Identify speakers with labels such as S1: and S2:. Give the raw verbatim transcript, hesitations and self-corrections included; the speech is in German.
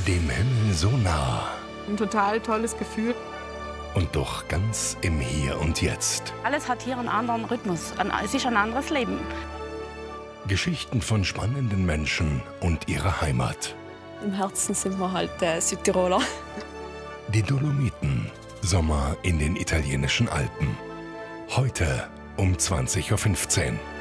S1: Dem Himmel so nah
S2: Ein total tolles Gefühl.
S1: und doch ganz im Hier und Jetzt.
S3: Alles hat hier einen anderen Rhythmus. Ein- Es ist ein anderes Leben.
S1: Geschichten von spannenden Menschen und ihrer Heimat.
S4: Im Herzen sind wir halt äh, Südtiroler.
S1: Die Dolomiten. Sommer in den italienischen Alpen. Heute um zwanzig Uhr fünfzehn.